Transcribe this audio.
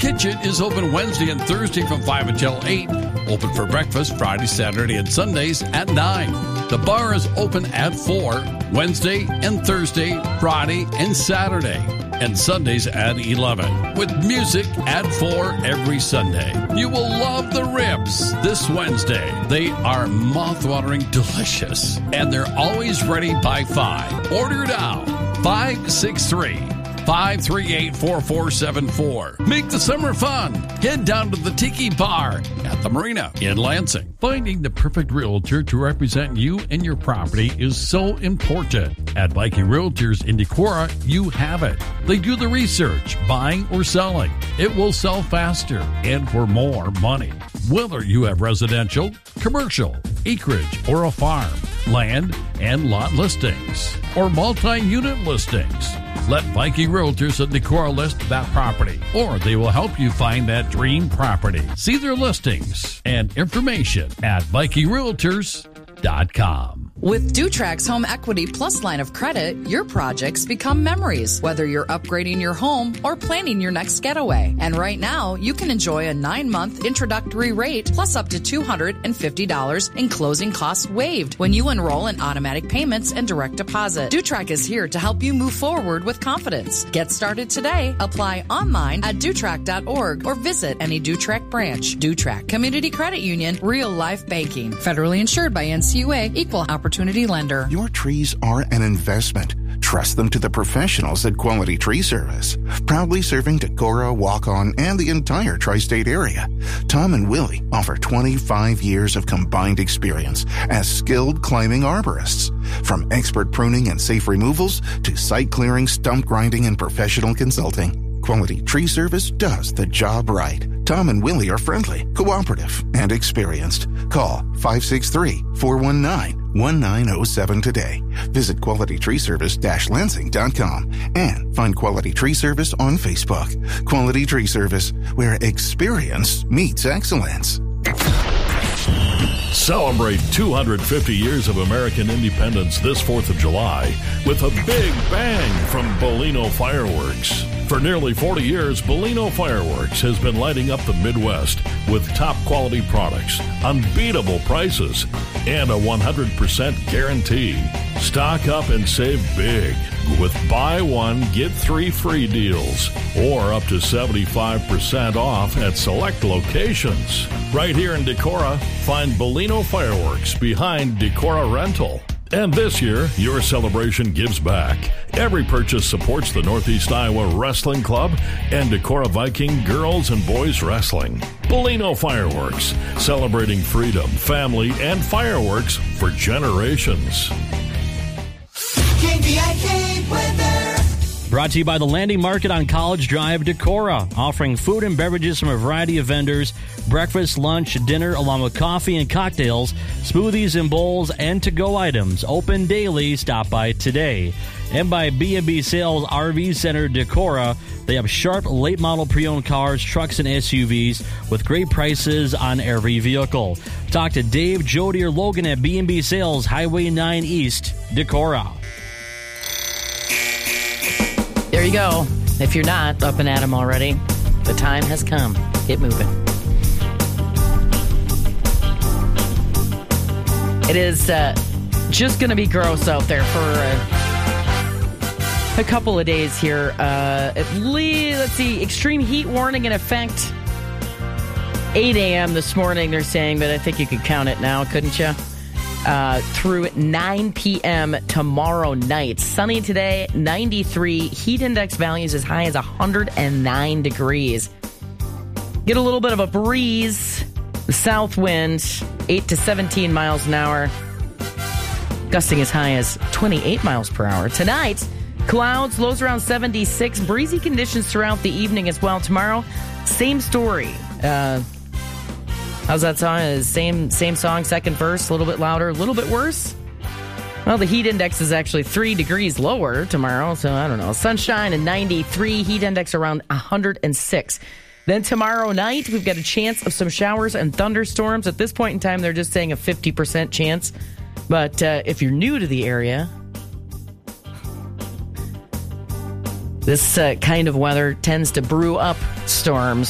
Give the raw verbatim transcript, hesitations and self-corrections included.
Kitchen is open Wednesday and Thursday from five until eight. Open for breakfast Friday, Saturday, and Sundays at nine. The bar is open at four, Wednesday and Thursday, Friday and Saturday, and Sundays at eleven, with music at four every Sunday. You will love the ribs this Wednesday. They are mouth-watering delicious, and they're always ready by five. Order now, five six three, five three eight, four four seven four. Make the summer fun. Head down to the Tiki Bar at the Marina in Lansing. Finding the perfect realtor to represent you and your property is so important. At Viking Realtors in Decorah, you have it. They do the research, buying or selling. It will sell faster and for more money. Whether you have residential, commercial, acreage, or a farm, land and lot listings, or multi-unit listings, let Viking Realtors in Decorah list that property, or they will help you find that dream property. See their listings and information at Viking Realtors dot com. With Dutrax Home Equity Plus line of credit, your projects become memories, whether you're upgrading your home or planning your next getaway. And right now, you can enjoy a nine-month introductory rate plus up to two hundred fifty dollars in closing costs waived when you enroll in automatic payments and direct deposit. Dutrax is here to help you move forward with confidence. Get started today. Apply online at Dutrax dot org or visit any Dutrax branch. Dutrax Community Credit Union, real life banking. Federally insured by N C U A, equal opportunity lender. Your trees are an investment. Trust them to the professionals at Quality Tree Service. Proudly serving Decorah, Waukon, and the entire tri-state area, Tom and Willie offer twenty-five years of combined experience as skilled climbing arborists. From expert pruning and safe removals to site clearing, stump grinding, and professional consulting, Quality Tree Service does the job right. Tom and Willie are friendly, cooperative, and experienced. Call five six three, four one nine, one nine zero seven today. Visit quality tree service dash lansing dot com and find Quality Tree Service on Facebook. Quality Tree Service, where experience meets excellence. Celebrate two hundred fifty years of American independence this fourth of July with a big bang from Bellino Fireworks. For nearly forty years, Bellino Fireworks has been lighting up the Midwest with top quality products, unbeatable prices, and a one hundred percent guarantee. Stock up and save big with buy one, get three free deals or up to seventy-five percent off at select locations. Right here in Decorah, find Bellino Fireworks behind Decorah Rental. And this year, your celebration gives back. Every purchase supports the Northeast Iowa Wrestling Club and Decorah Viking Girls and Boys Wrestling. Bellino Fireworks, celebrating freedom, family, and fireworks for generations. K V I K weather. Brought to you by the Landing Market on College Drive, Decorah, offering food and beverages from a variety of vendors, breakfast, lunch, dinner, along with coffee and cocktails, smoothies and bowls, and to-go items. Open daily. Stop by today. And by B and B Sales R V Center, Decorah. They have sharp, late-model pre-owned cars, trucks, and S U Vs with great prices on every vehicle. Talk to Dave, Jody, or Logan at B and B Sales, Highway nine East, Decorah. There you go. If you're not up and at 'em already, the time has come. Get moving. It is uh, just going to be gross out there for uh, a couple of days here. Uh, at least, let's see, extreme heat warning in effect. eight a.m. this morning, they're saying, but I think you could count it now, couldn't you? Uh, through nine p.m. tomorrow night. Sunny today, ninety-three. Heat index values as high as one hundred nine degrees. Get a little bit of a breeze. The south wind, eight to seventeen miles an hour. Gusting as high as twenty-eight miles per hour. Tonight, clouds, lows around seventy-six. Breezy conditions throughout the evening as well. Tomorrow, same story. Uh... How's that song? Same same song, second verse, a little bit louder, a little bit worse. Well, the heat index is actually three degrees lower tomorrow, so I don't know. Sunshine and ninety-three, heat index around one hundred six. Then tomorrow night, we've got a chance of some showers and thunderstorms. At this point in time, they're just saying a fifty percent chance. But uh, if you're new to the area, this uh, kind of weather tends to brew up storms.